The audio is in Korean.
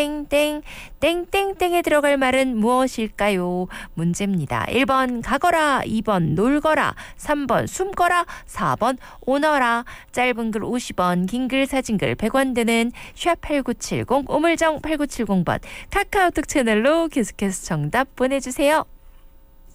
땡땡 땡땡땡에 들어갈 말은 무엇일까요? 문제입니다. 1번 가거라, 2번 놀거라, 3번 숨거라, 4번 오너라. 짧은 글 50원, 긴 글 사진 글 100원 드는 샵8970 우물정 8970번 카카오톡 채널로 계속해서 정답 보내주세요.